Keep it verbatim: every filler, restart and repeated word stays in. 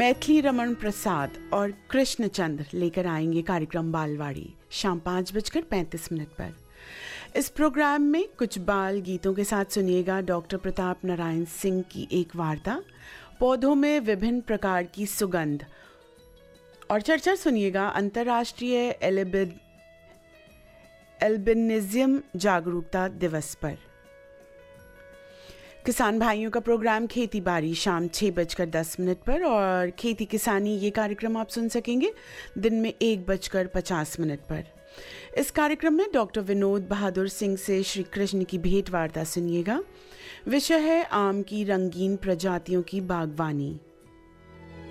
मैथिली रमन प्रसाद और कृष्णचंद्र लेकर आएंगे कार्यक्रम बालवाड़ी शाम पाँच बजकर पैंतीस मिनट पर। इस प्रोग्राम में कुछ बाल गीतों के साथ सुनिएगा डॉक्टर प्रताप नारायण सिंह की एक वार्ता, पौधों में विभिन्न प्रकार की सुगंध, और चर्चा सुनिएगा अंतर्राष्ट्रीय एल्बिन एल्बिनिज्म जागरूकता दिवस पर। किसान भाइयों का प्रोग्राम खेती बाड़ी शाम छः बजकर दस मिनट पर, और खेती किसानी ये कार्यक्रम आप सुन सकेंगे दिन में एक बजकर पचास मिनट पर। इस कार्यक्रम में डॉक्टर विनोद बहादुर सिंह से श्री कृष्ण की भेंट वार्ता सुनिएगा। विषय है आम की रंगीन प्रजातियों की बागवानी।